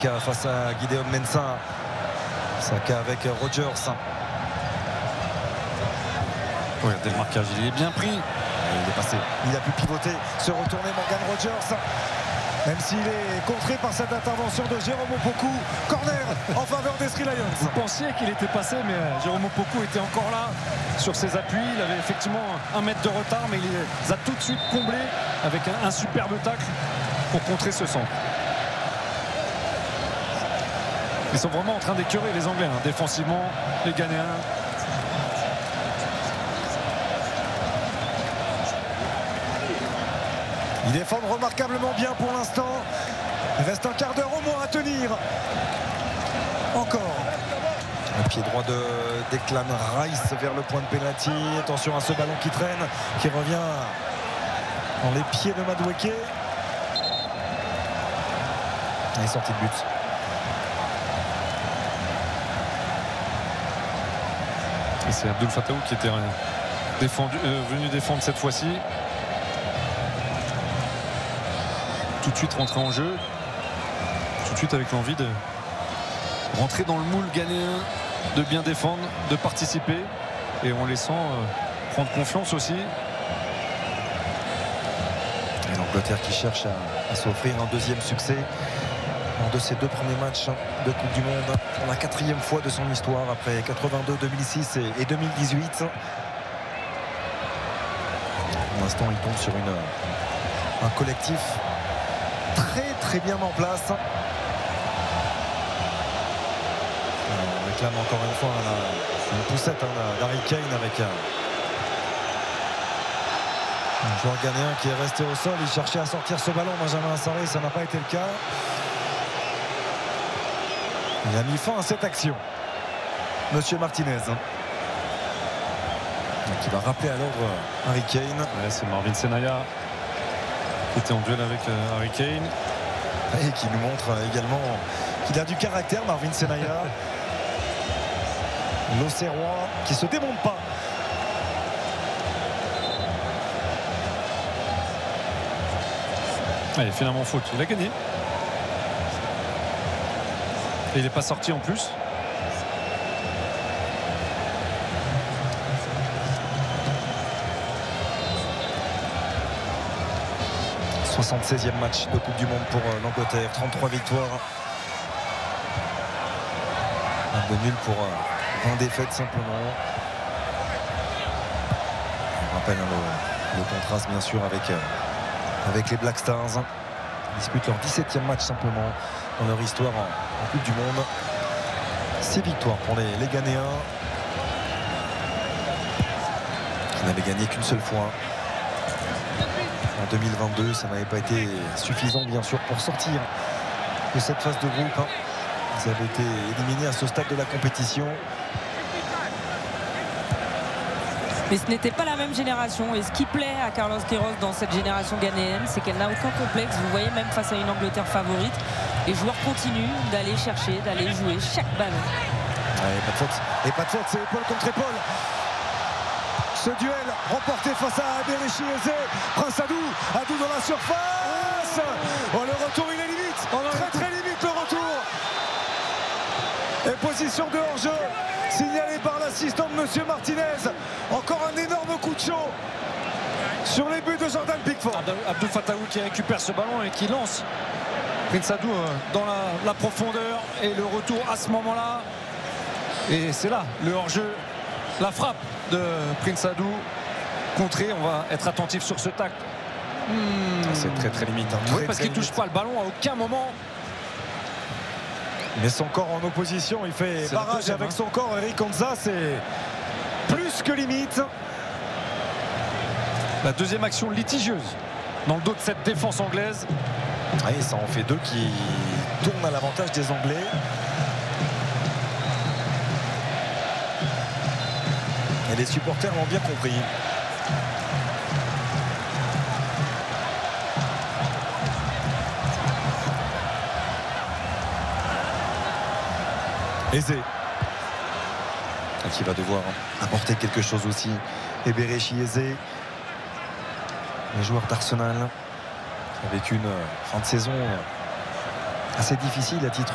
Face à Gideon Mensah. Saka avec Rogers. Regardez le marquage, il est bien pris. Il est passé. Il a pu pivoter, se retourner Morgan Rogers. Même s'il est contré par cette intervention de Jérôme Opoku. Corner en faveur des Three Lions. Vous pensiez qu'il était passé, mais Jérôme Opoku était encore là sur ses appuis. Il avait effectivement 1 mètre de retard, mais il les a tout de suite comblés avec un superbe tacle pour contrer ce centre. Ils sont vraiment en train d'écœurer les Anglais, hein, défensivement, les Ghanéens. Ils défendent remarquablement bien pour l'instant. Il reste un quart d'heure au moins à tenir. Encore. Un pied droit de Declan Rice vers le point de pénalty. Attention à ce ballon qui traîne, qui revient dans les pieds de Madueke. Il est sorti de but. Et c'est Abdul Fataou qui était venu défendre cette fois-ci. Tout de suite rentré en jeu. Tout de suite avec l'envie de rentrer dans le moule ghanéen, de bien défendre, de participer. Et on les sent prendre confiance aussi. Et l'Angleterre qui cherche à s'offrir un deuxième succès lors de ses 2 premiers matchs de Coupe du Monde pour la 4e fois de son histoire après 82, 2006 et 2018. Pour l'instant, il tombe sur un collectif très bien en place. On réclame encore une fois une poussette d'Harry Kane avec un joueur ghanéen qui est resté au sol. Il cherchait à sortir ce ballon, Benjamin Sarré, ça n'a pas été le cas. Il a mis fin à cette action, Monsieur Martinez, qui va rappeler à l'ordre Harry Kane. Ouais, c'est Marvin Senaya qui était en duel avec Harry Kane. Et qui nous montre également qu'il a du caractère, Marvin Senaya. L'Auxerrois qui se démonte pas. Allez, finalement faute, il a gagné. Et il n'est pas sorti en plus. « 76e match de Coupe du Monde pour l'Angleterre. 33 victoires. Un de nul pour 20 défaites simplement. On rappelle le contraste bien sûr avec les Black Stars. Ils disputent leur 17e match simplement dans leur histoire en Coupe du Monde. 6 victoires pour les Ghanéens, qui n'avaient gagné qu'une seule fois en 2022. Ça n'avait pas été suffisant bien sûr pour sortir de cette phase de groupe. Ils avaient été éliminés à ce stade de la compétition. Mais ce n'était pas la même génération. Et ce qui plaît à Carlos Queiroz dans cette génération ghanéenne, c'est qu'elle n'a aucun complexe. Vous voyez, même face à une Angleterre favorite, les joueurs continuent d'aller chercher, d'aller jouer chaque ballon. Ouais, pas de faute. Et pas de faute, c'est épaule contre épaule. Ce duel remporté face à Berechi Eze. Prince Adou dans la surface. Oh, le retour, il est limite. Très limite le retour. Et position de hors-jeu signalée par l'assistant de Monsieur Martinez. Encore un énorme coup de chaud sur les buts de Jordan Pickford. Abdul Fataou qui récupère ce ballon et qui lance Prince Adou dans la profondeur. Et le retour à ce moment-là. Et c'est là le hors-jeu, la frappe de Prince Adou contré. On va être attentif sur ce tacle. C'est très limite. Oui, parce qu'il ne touche pas le ballon à aucun moment. Il met son corps en opposition. Il fait barrage avec son corps. Eric Konsa, c'est plus que limite. La deuxième action litigieuse dans le dos de cette défense anglaise. Et ça en fait 2 qui tournent à l'avantage des Anglais. Et les supporters l'ont bien compris. Eze, qui va devoir apporter quelque chose aussi. Et Berechi Eze, les joueurs d'Arsenal, avec une fin de saison assez difficile à titre